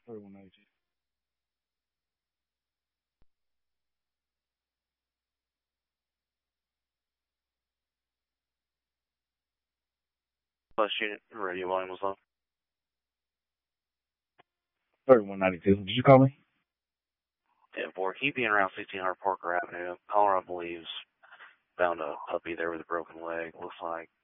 3192. Plus unit radio volume was low. 3192. Did you call me? 10-4. Keep being around 1600 Parker Avenue. Caller, I believe, found a puppy there with a broken leg. Looks like